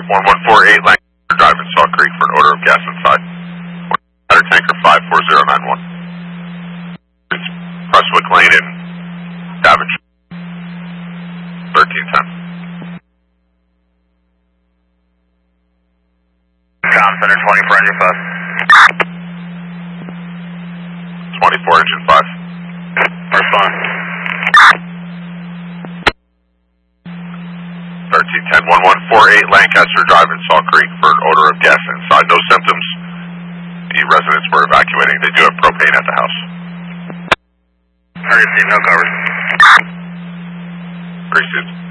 1148 Lancaster Drive in Saw Creek for an odor of gas inside. Water tanker 54091. It's Prestwick Lane in Davidge. 1310. Com Center 24 engine 5. 24 engine 5. Respond. 1310 1148 Lancaster Drive in Saw Creek for an odor of gas inside. No symptoms. The residents were evacuating. They do have propane at the house. Received, no covers. Received.